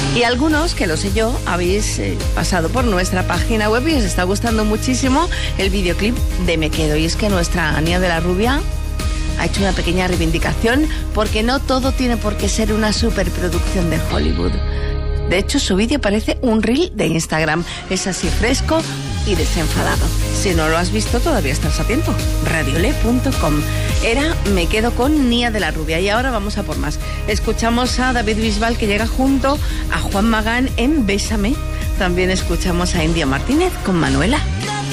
Y algunos, que lo sé yo, habéis pasado por nuestra página web y os está gustando muchísimo el videoclip de Me Quedo. Y es que nuestra Nia de la Rubia ha hecho una pequeña reivindicación, porque no todo tiene por qué ser una superproducción de Hollywood. De hecho, su vídeo parece un reel de Instagram. Es así fresco y desenfadado. Si no lo has visto, todavía estás a tiempo. Radiole.com. Era Me Quedo con Nia de la Rubia. Y ahora vamos a por más. Escuchamos a David Bisbal, que llega junto a Juan Magán en Bésame. También escuchamos a India Martínez con Manuela.